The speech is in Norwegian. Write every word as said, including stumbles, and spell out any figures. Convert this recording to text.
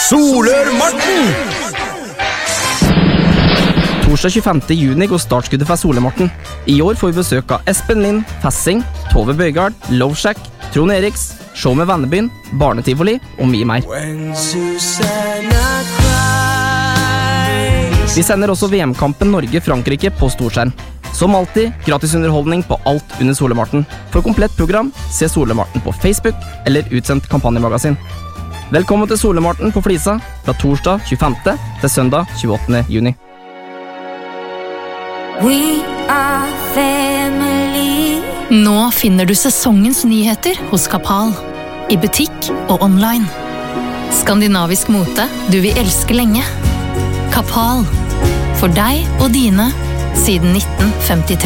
Solør-Morten! Torsdag tjuefemte juni går startskuddet for Solør-Morten. I år får vi besøk av Espen Lind, Fessing, Tove Bøygard, Loveshack, Trond Eriks, Show med Vennebyen, Barnetivoli og mye mer. Vi sender også V M-kampen Norge-Frankrike på storskjerm. Som alltid, gratis underholdning på alt under Solør-Morten. For komplett program, se Solør-Morten på Facebook eller utsendt kampanjemagasin. Velkommen til Solør-Morten på Flisa fra torsdag tjuefemte til søndag tjueåttende juni. We are family. Nå finner du sesongens nyheter hos Kapal. I butikk og online. Skandinavisk mote du vil elske lenge. Kapal. For deg og dine siden nitten femtitre.